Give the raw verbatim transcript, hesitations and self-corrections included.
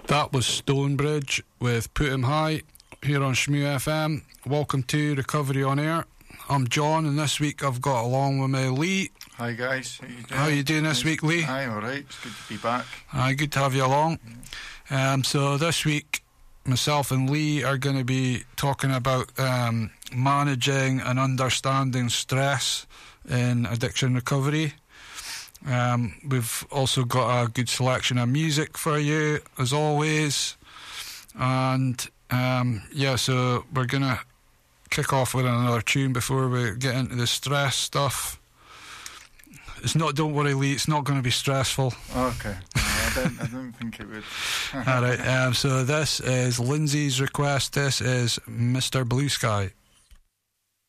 That was Stonebridge with Put 'Em High here on Shmoo F M. Welcome to Recovery on Air. I'm John, and this week I've got along with me Lee. Hi guys, how you doing? How are you doing this nice. week, Lee? Hi, alright, it's good to be back. Hi, good to have you along. Um, so this week, myself and Lee are going to be talking about um, managing and understanding stress in addiction recovery. Um, we've also got a good selection of music for you, as always. And um, yeah, so we're going to kick off with another tune before we get into the stress stuff. It's not, don't worry, Lee, it's not going to be stressful. Okay, no, I, don't, I don't think it would. Alright, um, so this is Lindsay's request. This is Mister Blue Sky.